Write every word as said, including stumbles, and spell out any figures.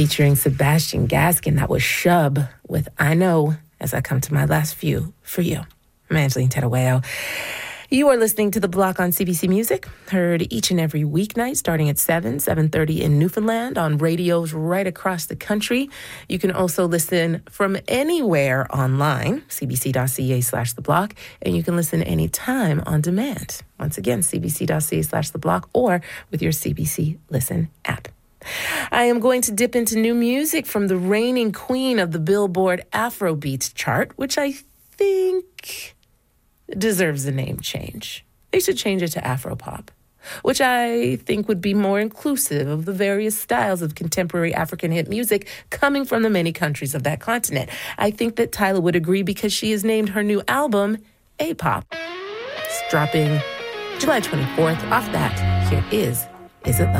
featuring Sebastian Gaskin. That was Shub with I Know as I come to my last few for you. I'm Angeline Tedaweo. You are listening to The Block on C B C Music, heard each and every weeknight starting at seven, seven thirty in Newfoundland on radios right across the country. You can also listen from anywhere online, cbc.ca slash The Block, and you can listen anytime on demand. Once again, cbc.ca slash The Block or with your C B C Listen app. I am going to dip into new music from the reigning queen of the Billboard Afrobeats chart, which I think deserves a name change. They should change it to Afropop, which I think would be more inclusive of the various styles of contemporary African hip music coming from the many countries of that continent. I think that Tyla would agree because she has named her new album A-Pop. It's dropping July twenty-fourth. Off that, here is Is It Love?